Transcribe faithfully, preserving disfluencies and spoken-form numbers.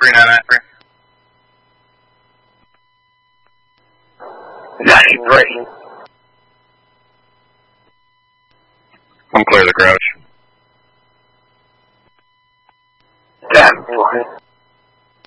three nine nine three. Nine breaking. Come clear the garage. Damn.